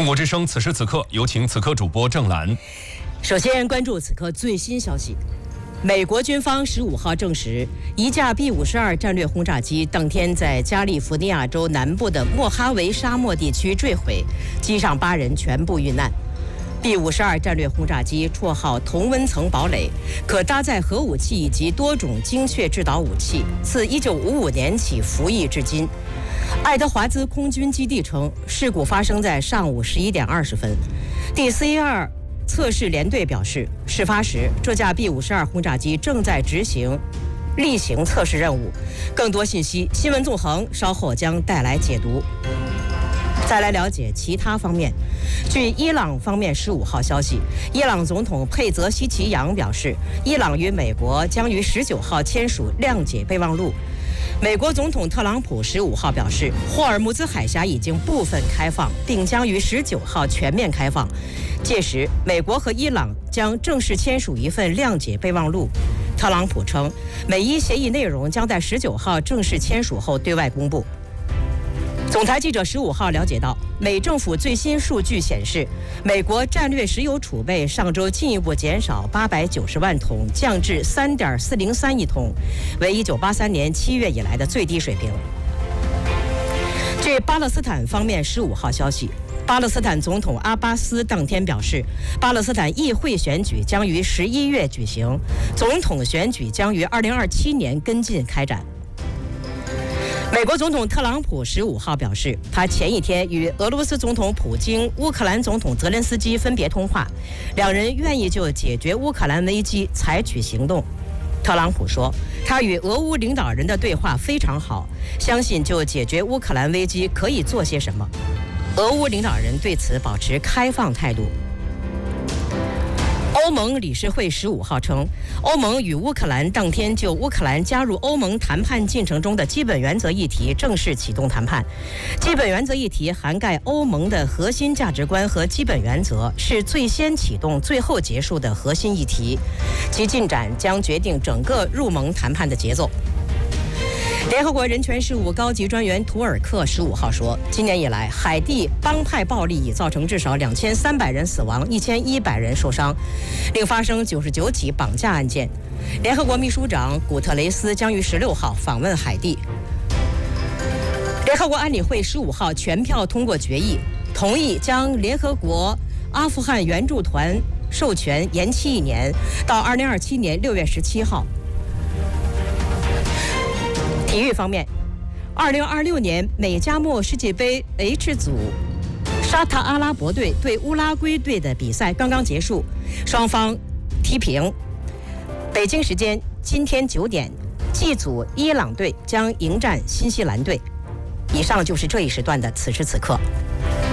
中国之声此时此刻，有请此刻主播郑兰。 首先关注此刻最新消息。美国军方15号证实，一架 B-52战略轰炸机当天在加利福尼亚州南部的莫哈维沙漠地区坠毁，机上8人全部遇难。B-52战略轰炸机绰号同温层堡垒，可搭载核武器以及多种精确制导武器，自1955年起服役至今。爱德华兹空军基地称，事故发生在上午11点20分。第412测试联队表示，事发时这架 B-52轰炸机正在执行例行测试任务。更多信息，新闻纵横稍后将带来解读。再来了解其他方面。据伊朗方面15号消息，伊朗总统佩泽希奇扬表示，伊朗与美国将于19号签署谅解备忘录。美国总统特朗普15号表示，霍尔木兹海峡已经部分开放，并将于19号全面开放。届时，美国和伊朗将正式签署一份谅解备忘录。特朗普称，美伊协议内容将在19号正式签署后对外公布。总台记者15号了解到，美政府最新数据显示，美国战略石油储备上周进一步减少890万桶，降至3.403亿桶，为1983年7月以来的最低水平。据巴勒斯坦方面15号消息，巴勒斯坦总统阿巴斯当天表示，巴勒斯坦议会选举将于11月举行，总统选举将于2027年跟进开展。美国总统特朗普15号表示，他前一天与俄罗斯总统普京、乌克兰总统泽连斯基分别通话，两人愿意就解决乌克兰危机采取行动。特朗普说，他与俄乌领导人的对话非常好，相信就解决乌克兰危机可以做些什么。俄乌领导人对此保持开放态度。欧盟理事会15号称，欧盟与乌克兰当天就乌克兰加入欧盟谈判进程中的基本原则议题正式启动谈判。基本原则议题涵盖欧盟的核心价值观和基本原则，是最先启动、最后结束的核心议题，其进展将决定整个入盟谈判的节奏。联合国人权事务高级专员图尔克15号说，今年以来，海地帮派暴力已造成至少2300人死亡，1100人受伤，另发生99起绑架案件。联合国秘书长古特雷斯将于16号访问海地。联合国安理会15号全票通过决议，同意将联合国阿富汗援助团授权延期1年，到2027年6月17号。体育方面，2026年美加墨世界杯 H 组，沙特阿拉伯队对乌拉圭队的比赛刚刚结束，双方踢平。北京时间今天9点，G 组伊朗队将迎战新西兰队。以上就是这一时段的此时此刻。